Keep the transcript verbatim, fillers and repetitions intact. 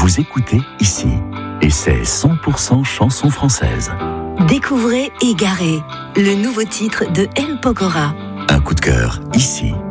Vous écoutez ici, et c'est cent pour cent chansons françaises. Découvrez Égaré, le nouveau titre de M. Pokora. Un coup de cœur ici.